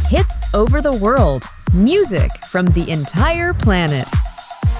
Hits over the world. Music from the entire planet.